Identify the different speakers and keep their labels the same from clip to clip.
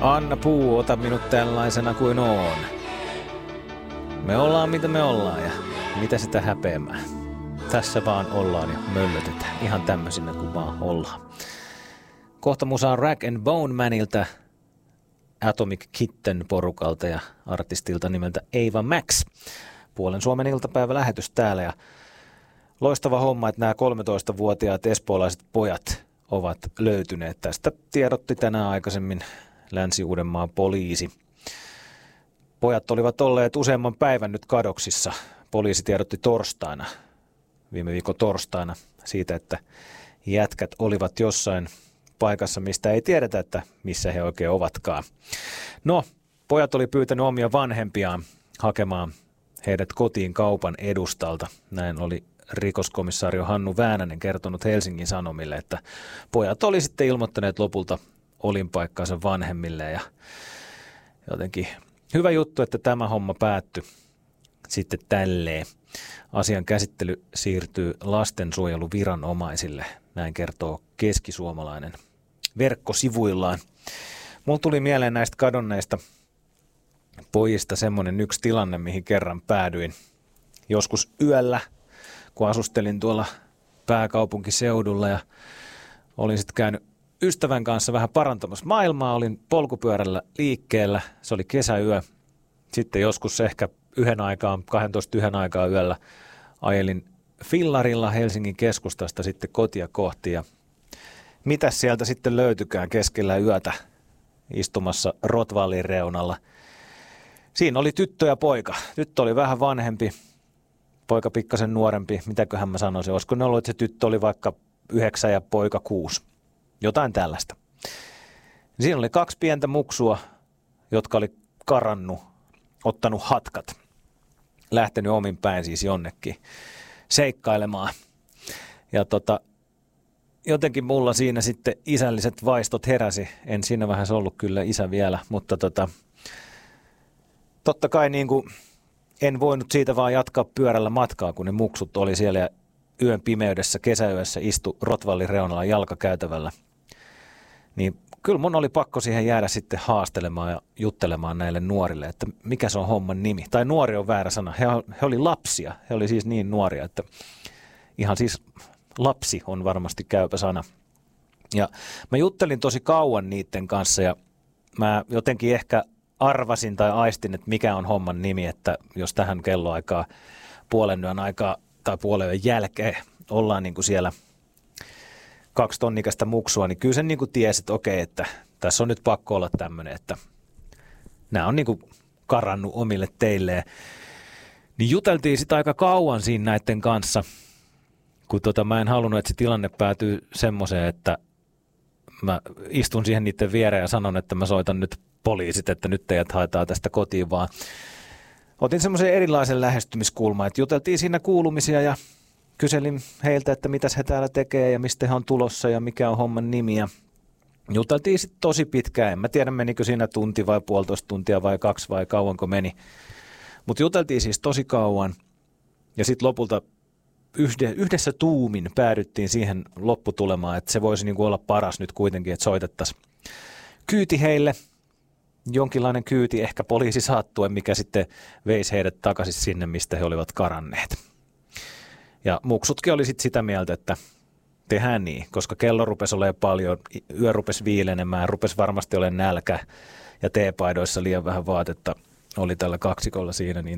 Speaker 1: Anna puu, ota minut tällaisena kuin oon. Me ollaan mitä me ollaan ja mitä sitä häpeämään. Tässä vaan ollaan ja möllötetään. Ihan tämmöisinä kuin vaan ollaan. Kohta musaa Rag and Bone Manilta, Atomic Kitten porukalta ja artistilta nimeltä Ava Max. Puolen Suomen iltapäivälähetys täällä ja loistava homma, että nämä 13-vuotiaat espoolaiset pojat ovat löytyneet. Tästä tiedotti tänään aikaisemmin Länsi-Uudenmaan poliisi. Pojat olivat olleet useamman päivän nyt kadoksissa. Poliisi tiedotti torstaina, viime viikon torstaina, siitä, että jätkät olivat jossain paikassa, mistä ei tiedetä, että missä he oikein ovatkaan. No, pojat oli pyytänyt omia vanhempiaan hakemaan heidät kotiin kaupan edustalta. Näin oli rikoskomissario Hannu Väänänen kertonut Helsingin Sanomille, että pojat oli sitten ilmoittaneet lopulta olinpaikkaansa vanhemmille ja jotenkin hyvä juttu, että tämä homma päättyi sitten tälleen. Asian käsittely siirtyy lastensuojeluviranomaisille, näin kertoo Keskisuomalainen verkkosivuillaan. Mulla tuli mieleen näistä kadonneista pojista semmoinen yksi tilanne, mihin kerran päädyin joskus yöllä, kun asustelin tuolla pääkaupunkiseudulla ja olin sitten käynyt ystävän kanssa vähän parantamassa maailmaa, olin polkupyörällä liikkeellä, se oli kesäyö, sitten joskus ehkä 12 aikaa yöllä ajelin fillarilla Helsingin keskustasta sitten kotia kohti ja mitäs sieltä sitten löytykään keskellä yötä istumassa Rotvallin reunalla. Siinä oli tyttö ja poika. Tyttö oli vähän vanhempi, poika pikkasen nuorempi. Mitäköhän mä sanoisin? Olisiko ne ollut, että se tyttö oli vaikka 9 ja poika 6. Jotain tällaista. Siinä oli 2 pientä muksua, jotka oli karannut, ottanut hatkat. Lähtenyt omin päin siis jonnekin seikkailemaan. Ja jotenkin mulla siinä sitten isälliset vaistot heräsi. En siinä vähän ollut kyllä isä vielä, mutta totta kai niin kuin en voinut siitä vaan jatkaa pyörällä matkaa, kun ne muksut oli siellä ja yön pimeydessä, kesäyössä istu Rotvallin reunalla jalkakäytävällä. Niin kyllä mun oli pakko siihen jäädä sitten haastelemaan ja juttelemaan näille nuorille, että mikä se on homman nimi. Tai nuori on väärä sana. He oli lapsia. He oli siis niin nuoria, että ihan siis lapsi on varmasti käypä sana. Ja mä juttelin tosi kauan niiden kanssa ja mä jotenkin ehkä arvasin tai aistin, että mikä on homman nimi, että jos tähän kelloaikaa puolen yön aikaa tai puolen yön jälkeen ollaan niin kuin siellä 2 tonnikästä muksua, niin kyllä sen niin kuin tiesi, että okei, että tässä on nyt pakko olla tämmöinen, että nämä on niin kuin karannut omille teilleen. Niin juteltiin sitä aika kauan siinä näiden kanssa, kun mä en halunnut, että se tilanne päätyy semmoiseen, että mä istun siihen niiden viereen ja sanon, että mä soitan nyt poliisit, että nyt teidät haetaan tästä kotiin, vaan otin semmoisen erilaisen lähestymiskulman, että juteltiin siinä kuulumisia ja kyselin heiltä, että mitäs he täällä tekee ja mistä he on tulossa ja mikä on homman nimi. Ja juteltiin sitten tosi pitkään. En mä tiedä, menikö siinä tunti vai 1,5 tuntia vai 2 vai kauanko meni. Mutta juteltiin siis tosi kauan ja sitten lopulta yhdessä tuumin päädyttiin siihen lopputulemaan, että se voisi niinku olla paras nyt kuitenkin, että soitettaisiin kyyti heille. Jonkinlainen kyyti, ehkä poliisi saattuen, mikä sitten veisi heidät takaisin sinne, mistä he olivat karanneet. Ja muksutkin oli sitten sitä mieltä, että tehdään niin, koska kello rupesi olemaan paljon, yö rupesi viilenemään, rupesi varmasti olemaan nälkä ja teepaidoissa liian vähän vaatetta oli tällä kaksikolla siinä, niin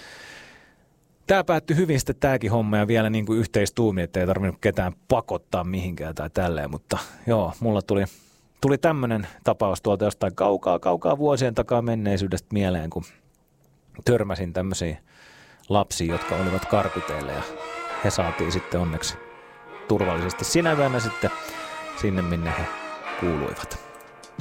Speaker 1: tämä päättyi hyvin sitten tämäkin homma ja vielä niin kuin yhteistuumi, että ei tarvinnut ketään pakottaa mihinkään tai tälleen, mutta joo, mulla tuli tämmöinen tapaus tuolta jostain kaukaa vuosien takaa menneisyydestä mieleen, kun törmäsin tämmöisiin lapsiin, jotka olivat karkuteille ja he saatiin sitten onneksi turvallisesti sinä yönä sitten sinne, minne he kuuluivat.